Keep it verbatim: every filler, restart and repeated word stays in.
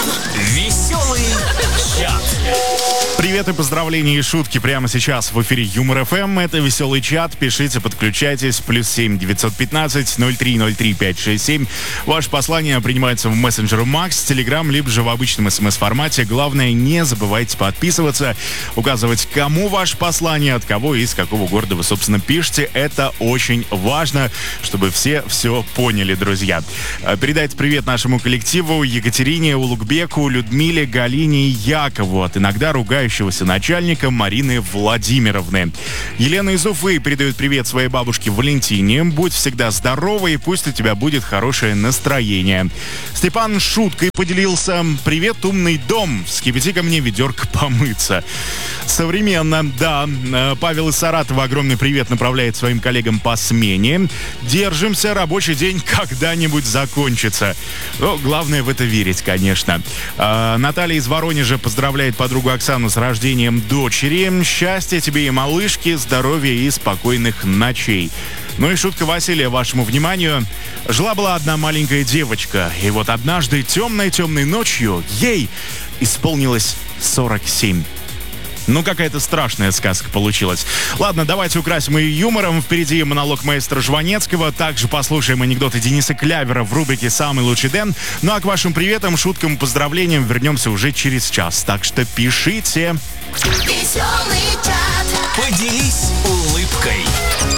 Веселый чат. Привет и поздравления и шутки прямо сейчас в эфире Юмор эф эм. Это «Веселый чат». Пишите, подключайтесь. Плюс семь девятьсот пятнадцать ноль три ноль три пять шесть семь. Ваше послание принимается в мессенджере Макс, Телеграм, либо же в обычном смс-формате. Главное, не забывайте подписываться, указывать, кому ваше послание, от кого и из какого города вы, собственно, пишете. Это очень важно, чтобы все все поняли, друзья. Передайте привет нашему коллективу: Екатерине, Улугбеку, Людмиле, Галине и Якову от иногда ругающегося начальника Марины Владимировны. Елена из Уфы передает привет своей бабушке Валентине. Будь всегда здорова и пусть у тебя будет хорошее настроение. Степан шуткой поделился: привет, умный дом, вскипяти ко мне ведерко помыться. Современно, да. Павел из Саратова огромный привет направляет своим коллегам по смене. Держимся, рабочий день когда-нибудь закончится. Но главное в это верить, конечно. А, Наталья из Воронежа поздравляет подругу Оксану с рождением дочери. Счастья тебе и малышки, здоровья и спокойных ночей. Ну и шутка Василия вашему вниманию. Жила-была одна маленькая девочка, и вот однажды темной-темной ночью ей исполнилось сорок семь. Ну, какая-то страшная сказка получилась. Ладно, давайте украсим ее юмором. Впереди монолог маэстро Жванецкого. Также послушаем анекдоты Дениса Клявера в рубрике «Самый лучший Дэн». Ну а к вашим приветам, шуткам и поздравлениям вернемся уже через час. Так что пишите. Веселый чат. Поделись